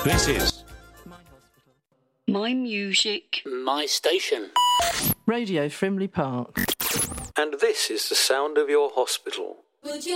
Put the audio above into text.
This is My music. My station. Radio Frimley Park. And this is the sound of your hospital. Would you